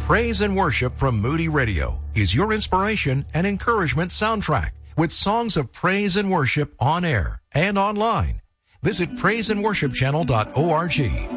Praise and Worship from Moody Radio is your inspiration and encouragement soundtrack with songs of praise and worship on air and online. Visit praiseandworshipchannel.org.